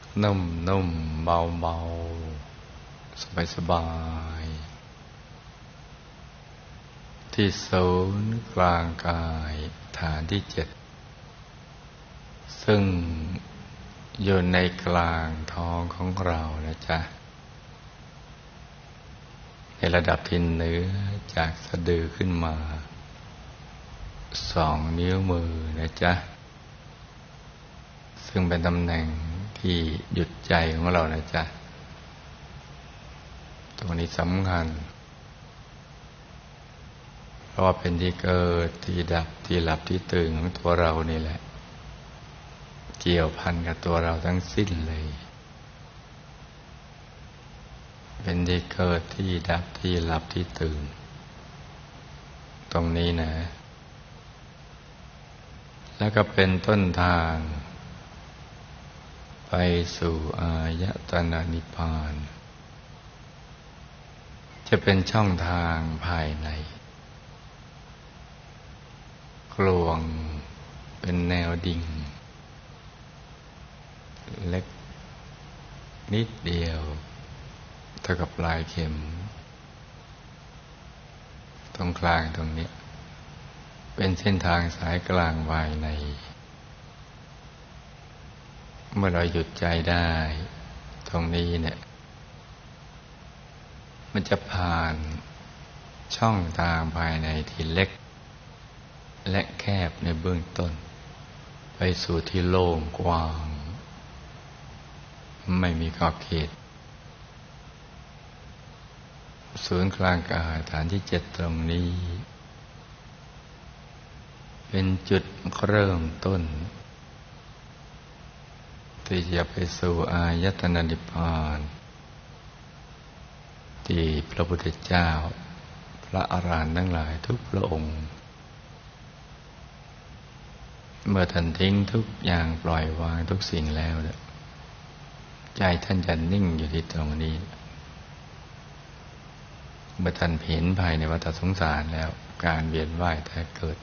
นุ่มนุ่มเบาเบาสบายสบายที่ศูนย์กลางกายฐานที่7ซึ่งอยู่ในกลางท้องของเรานะจ๊ะในระดับที่เหนือจากสะดือขึ้นมา2 นิ้วมือนะจ๊ะซึ่งเป็นตำแหน่งที่หยุดใจของเรานะจ๊ะตรงนี้สำคัญเพราะว่าเป็นที่เกิดที่ดับที่หลับที่ตื่นของตัวเรานี่แหละเกี่ยวพันกับตัวเราทั้งสิ้นเลยเป็นที่เกิดที่ดับที่หลับที่ตื่นตรงนี้นะแล้วก็เป็นต้นทางไปสู่อายตนะนิพพานจะเป็นช่องทางภายในกลวงเป็นแนวดิ่งเล็กนิดเดียวเท่ากับปลายเข็มตรงกลางตรงนี้เป็นเส้นทางสายกลางภายในเมื่อเราหยุดใจได้ตรงนี้เนี่ยมันจะผ่านช่องทางภายในที่เล็กและแคบในเบื้องต้นไปสู่ที่โล่งกว้างไม่มีขอบเขตศูนย์กลางกายฐานที่7ตรงนี้เป็นจุดเริ่มต้นที่จะไปสู่อายตนะนิพพานที่พระพุทธเจ้าพระอรหันต์ทั้งหลายทุกพระองค์เมื่อท่านทิ้งทุกอย่างปล่อยวางทุกสิ่งแล้วใจท่านจะนิ่งอยู่ที่ตรงนี้เมื่อท่านเห็นภายในวัฏสงสารแล้วการเวียนว่ายแต่เกิด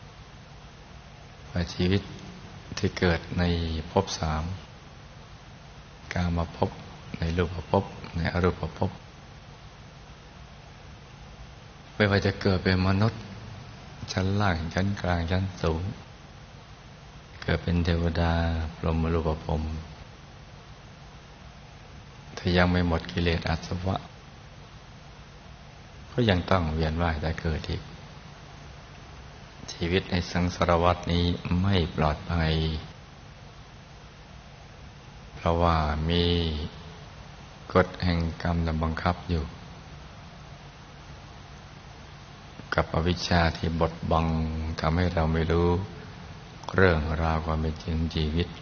ว่าชีวิตที่เกิดในภพ3กามภพในรูปภพในอรูปภพไม่ว่าจะเกิดเป็นมนุษย์ชั้นล่างชั้นกลางชั้นสูงเกิดเป็นเทวดาพรหมรูปพรหมถ้ายังไม่หมดกิเลสอาสวะก็ยังต้องเวียนว่ายแต่เกิดอีกชีวิตในสังสารวัฏนี้ไม่ปลอดภัยเพราะว่ามีกฎแห่งกรรมบังคับอยู่กับอวิชชาที่บดบังทำให้เราไม่รู้เรื่องราวความเป็นจริงชีวิต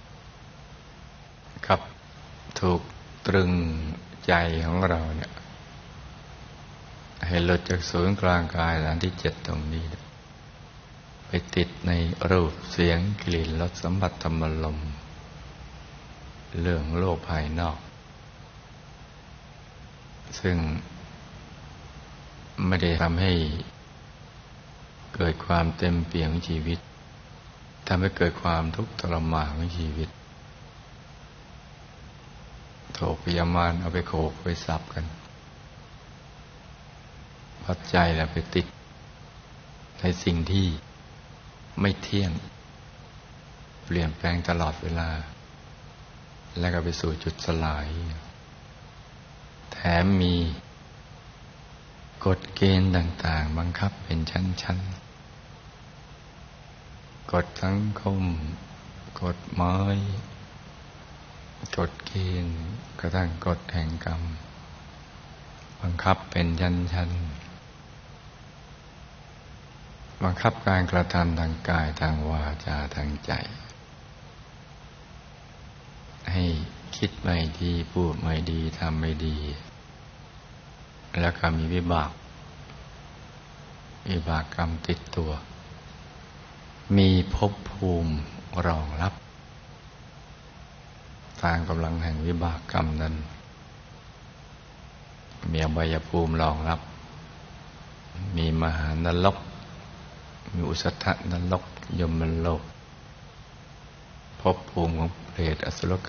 ครับถูกตรึงใจของเราเนี่ยให้หลุดจากศูนย์กลางกายฐานที่7ตรงนี้ไปติดในรูปเสียงกลิ่นรสสัมผัสธรรมลมเรื่องโลกภายนอกซึ่งไม่ได้ทำให้เกิดความเต็มเปี่ยมของชีวิตทำให้เกิดความทุกข์ทรมานของชีวิตโถพยามารเอาไปโขกไปสับกันพัดใจแล้วไปติดในสิ่งที่ไม่เที่ยงเปลี่ยนแปลงตลอดเวลาแล้วก็ไปสู่จุดสลายแถมมีกฎเกณฑ์ต่างๆบังคับเป็นชั้นๆกฎสังคมกฎหมายกฎเกณฑ์กระทั่งกฎแห่งกรรมบังคับเป็นชั้นๆบังคับการกระทำทางกายทางวาจาทางใจให้คิดไม่ดีพูดไม่ดีทำไม่ดีแล้วก็มีวิบากกรรมติดตัวมีภพภูมิรองรับตามกำลังแห่งวิบากกรรมนั้นมีอบายภูมิรองรับมีมหานรกมีอุสธนรกยมโลกภพภูมิของเปรตอสุร